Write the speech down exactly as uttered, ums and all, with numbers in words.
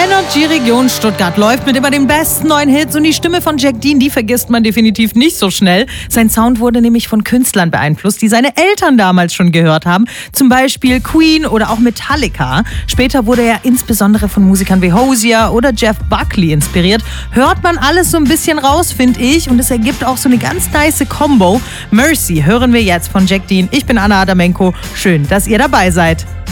Energy Region Stuttgart läuft mit immer den besten neuen Hits und die Stimme von Jack Dean, die vergisst man definitiv nicht so schnell. Sein Sound wurde nämlich von Künstlern beeinflusst, die seine Eltern damals schon gehört haben. Zum Beispiel Queen oder auch Metallica. Später wurde er insbesondere von Musikern wie Hozier oder Jeff Buckley inspiriert. Hört man alles so ein bisschen raus, finde ich. Und es ergibt auch so eine ganz nice Combo. Mercy hören wir jetzt von Jack Dean. Ich bin Anna Adamenko. Schön, dass ihr dabei seid.